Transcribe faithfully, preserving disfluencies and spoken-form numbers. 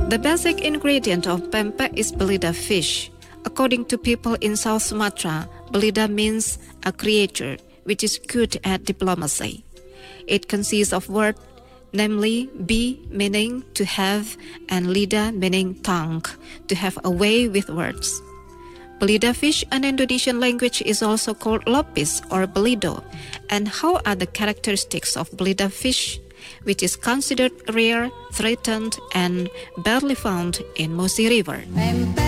The basic ingredient of pempek is belida fish. According to people in South Sumatra, belida means a creature which is good at diplomacy. It consists of words, namely bi meaning to have and lida meaning tongue, to have a way with words. Belida fish in Indonesian language is also called lopis or belido. And how are the characteristics of belida fish, which is considered rare, threatened, and barely found in Musi River?